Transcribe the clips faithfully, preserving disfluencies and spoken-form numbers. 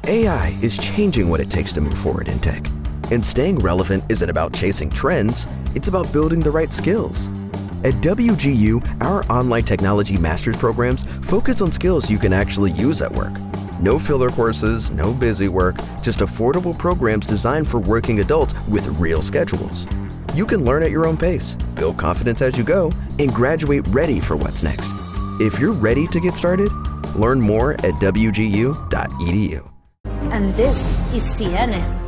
A I is changing what it takes to move forward in tech. And staying relevant isn't about chasing trends, it's about building the right skills. At W G U, our online technology master's programs focus on skills you can actually use at work. No filler courses, no busy work, just affordable programs designed for working adults with real schedules. You can learn at your own pace, build confidence as you go, and graduate ready for what's next. If you're ready to get started, learn more at w g u dot e d u. And this is C N N.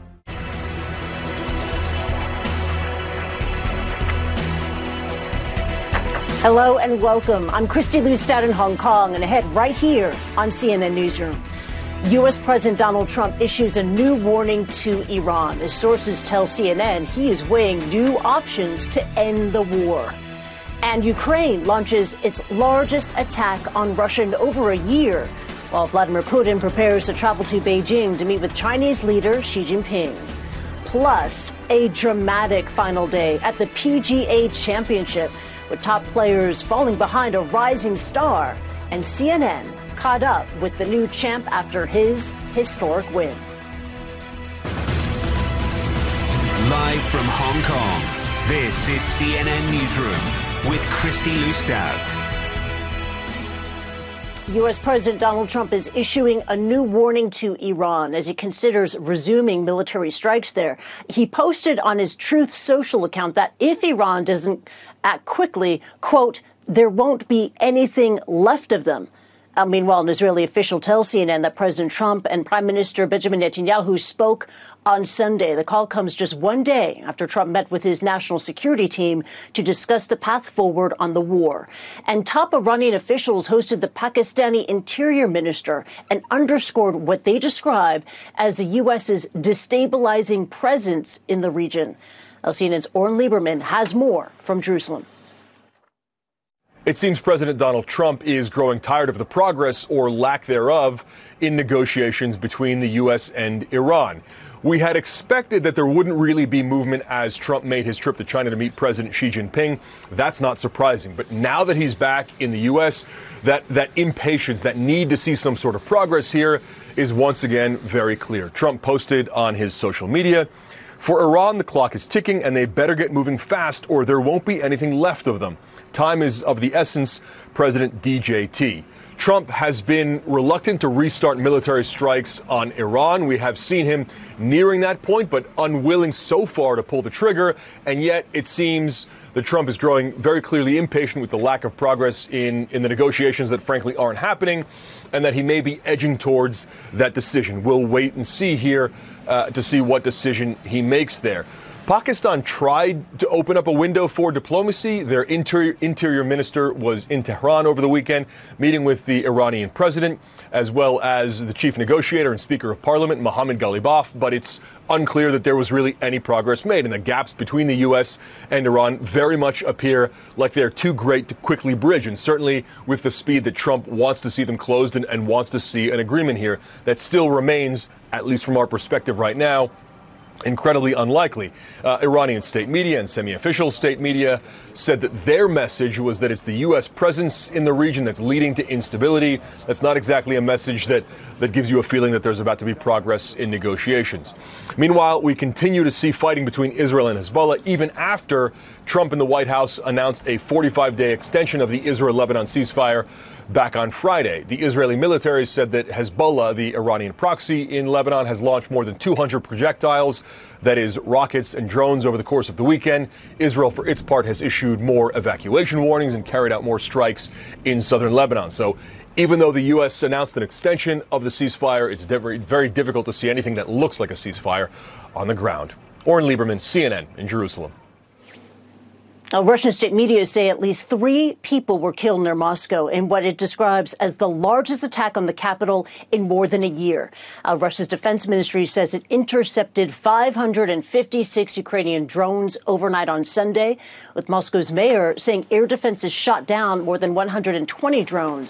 Hello and welcome. I'm Christy Lustad in Hong Kong, and ahead right here on C N N Newsroom. U S. President Donald Trump issues a new warning to Iran. As sources tell C N N, he is weighing new options to end the war. And Ukraine launches its largest attack on Russia in over a year, while Vladimir Putin prepares to travel to Beijing to meet with Chinese leader Xi Jinping. Plus, a dramatic final day at the P G A Championship, with top players falling behind a rising star, and C N N caught up with the new champ after his historic win. Live from Hong Kong, this is C N N Newsroom with Christy Lustad. U S. President Donald Trump is issuing a new warning to Iran as he considers resuming military strikes there. He posted on his Truth Social account that if Iran doesn't act quickly, quote, there won't be anything left of them. Uh, meanwhile, an Israeli official tells C N N that President Trump and Prime Minister Benjamin Netanyahu spoke on Sunday. The call comes just one day after Trump met with his national security team to discuss the path forward on the war. And top Iranian officials hosted the Pakistani Interior Minister and underscored what they describe as the U S's destabilizing presence in the region. C N N's Oren Lieberman has more from Jerusalem. It seems President Donald Trump is growing tired of the progress or lack thereof in negotiations between the U S and Iran. We had expected that there wouldn't really be movement as Trump made his trip to China to meet President Xi Jinping. That's not surprising. But now that he's back in the U S, that, that impatience, that need to see some sort of progress here is once again very clear. Trump posted on his social media, "For Iran, the clock is ticking and they better get moving fast or there won't be anything left of them. Time is of the essence, President D J T." Trump has been reluctant to restart military strikes on Iran. We have seen him nearing that point, but unwilling so far to pull the trigger. And yet it seems that Trump is growing very clearly impatient with the lack of progress in, in the negotiations that frankly aren't happening, and that he may be edging towards that decision. We'll wait and see here uh, to see what decision he makes there. Pakistan tried to open up a window for diplomacy. Their interior, interior minister was in Tehran over the weekend, meeting with the Iranian president, as well as the chief negotiator and speaker of parliament, Mohammad Ghalibaf. But it's unclear that there was really any progress made. And the gaps between the U S and Iran very much appear like they're too great to quickly bridge. And certainly with the speed that Trump wants to see them closed and, and wants to see an agreement here, that still remains, at least from our perspective right now, incredibly unlikely. Uh, Iranian state media and semi-official state media said that their message was that it's the U S presence in the region that's leading to instability. That's not exactly a message that, that gives you a feeling that there's about to be progress in negotiations. Meanwhile, we continue to see fighting between Israel and Hezbollah even after Trump and the White House announced a forty-five day extension of the Israel-Lebanon ceasefire back on Friday. The Israeli military said that Hezbollah, the Iranian proxy in Lebanon, has launched more than two hundred projectiles, that is, rockets and drones, over the course of the weekend. Israel, for its part, has issued more evacuation warnings and carried out more strikes in southern Lebanon. So even though the U S announced an extension of the ceasefire, it's very, very difficult to see anything that looks like a ceasefire on the ground. Oren Lieberman, C N N in Jerusalem. Now, Russian state media say at least three people were killed near Moscow in what it describes as the largest attack on the capital in more than a year. Uh, Russia's defense ministry says it intercepted five hundred fifty-six Ukrainian drones overnight on Sunday, with Moscow's mayor saying air defenses shot down more than one hundred twenty drones.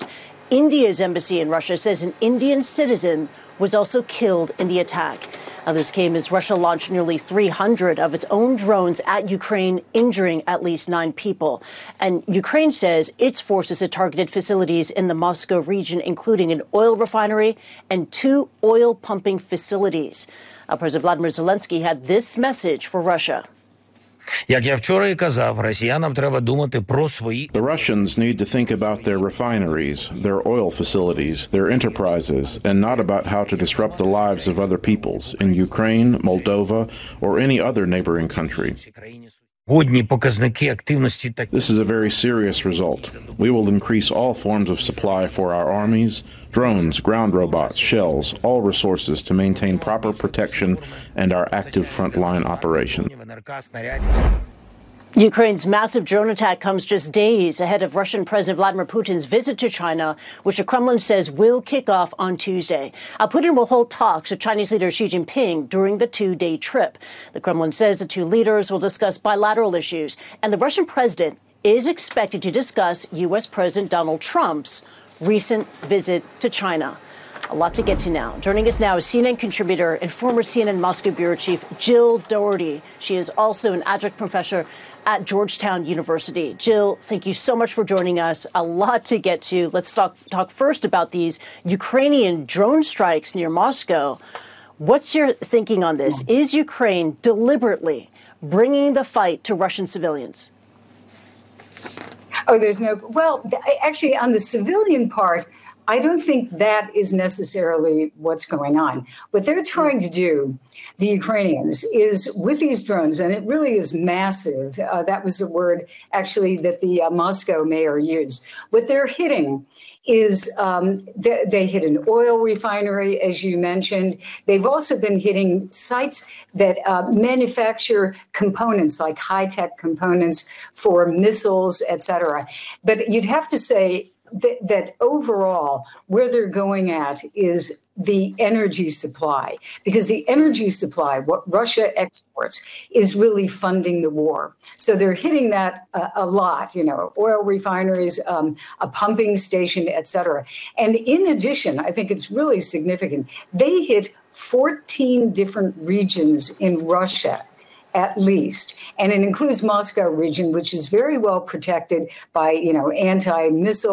India's embassy in Russia says an Indian citizen was also killed in the attack. Now, this came as Russia launched nearly three hundred of its own drones at Ukraine, injuring at least nine people. And Ukraine says its forces had targeted facilities in the Moscow region, including an oil refinery and two oil pumping facilities. Uh, President Vladimir Zelensky had this message for Russia. Як я вчора і казав, росіянам треба думати про свої. The Russians need to think about their refineries, their oil facilities, their enterprises, and not about how to disrupt the lives of other peoples in Ukraine, Moldova, or any other neighboring country. Годні показники активності так. This is a very serious result. We will increase all forms of supply for our armies, drones, ground robots, shells, all resources to maintain proper protection and our active frontline operation. Ukraine's massive drone attack comes just days ahead of Russian President Vladimir Putin's visit to China, which the Kremlin says will kick off on Tuesday. Uh, Putin will hold talks with Chinese leader Xi Jinping during the two-day trip. The Kremlin says the two leaders will discuss bilateral issues, and the Russian president is expected to discuss U S. President Donald Trump's recent visit to China. A lot to get to now. Joining us now is C N N contributor and former C N N Moscow bureau chief Jill Doherty. She is also an adjunct professor at Georgetown University. Jill, thank you so much for joining us. A lot to get to. Let's talk, talk first about these Ukrainian drone strikes near Moscow. What's your thinking on this? Is Ukraine deliberately bringing the fight to Russian civilians? Oh, there's no, well, actually, on the civilian part, I don't think that is necessarily what's going on. What they're trying to do, the Ukrainians, is with these drones, and it really is massive. Uh, that was the word, actually, that the uh, Moscow mayor used. What they're hitting is um, they, they hit an oil refinery, as you mentioned. They've also been hitting sites that uh, manufacture components, like high-tech components for missiles, et cetera. But you'd have to say that, that overall, where they're going at is the energy supply, because the energy supply, what Russia exports, is really funding the war. So they're hitting that uh, a lot, you know, oil refineries, um, a pumping station, et cetera. And in addition, I think it's really significant, they hit fourteen different regions in Russia, at least. And it includes Moscow region, which is very well protected by, you know, anti-missile